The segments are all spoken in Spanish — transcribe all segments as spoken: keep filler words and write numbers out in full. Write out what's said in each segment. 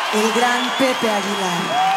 el gran Pepe Aguilar.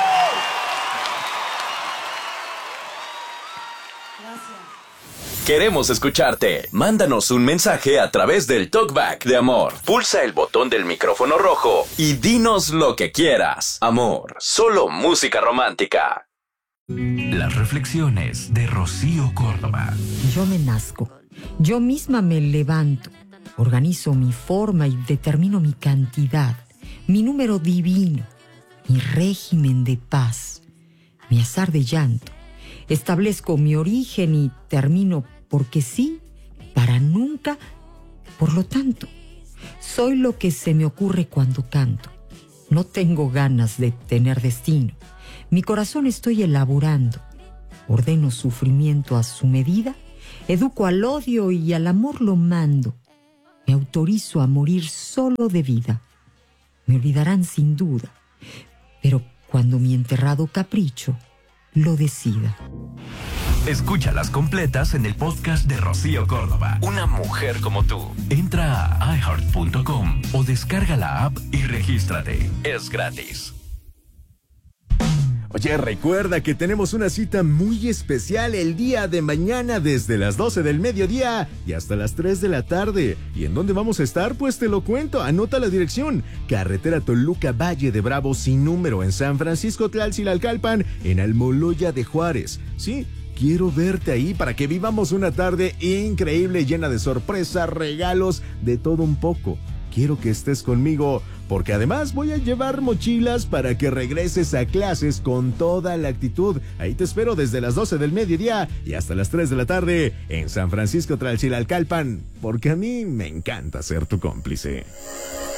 Gracias. Queremos escucharte. Mándanos un mensaje a través del Talkback de Amor. Pulsa el botón del micrófono rojo y dinos lo que quieras. Amor, solo música romántica. Las reflexiones de Rocío Córdoba. Yo me nazco, yo misma me levanto, organizo mi forma y determino mi cantidad, mi número divino, mi régimen de paz, mi azar de llanto. Establezco mi origen y termino porque sí, para nunca, por lo tanto. Soy lo que se me ocurre cuando canto. No tengo ganas de tener destino. Mi corazón estoy elaborando. Ordeno sufrimiento a su medida, educo al odio y al amor lo mando. Me autorizo a morir solo de vida. Me olvidarán sin duda, pero cuando mi enterrado capricho lo decida. Escúchalas completas en el podcast de Rocío Córdoba. Una mujer como tú. Entra a i heart punto com o descarga la app y regístrate. Es gratis. Oye, recuerda que tenemos una cita muy especial el día de mañana desde las doce del mediodía y hasta las tres de la tarde. ¿Y en dónde vamos a estar? Pues te lo cuento. Anota la dirección. Carretera Toluca Valle de Bravo sin número en San Francisco Tlalcilalcalpan en Almoloya de Juárez. Sí, quiero verte ahí para que vivamos una tarde increíble llena de sorpresas, regalos, de todo un poco. Quiero que estés conmigo porque además voy a llevar mochilas para que regreses a clases con toda la actitud. Ahí te espero desde las doce del mediodía y hasta las tres de la tarde en San Francisco Tlalcilalcalpan, porque a mí me encanta ser tu cómplice.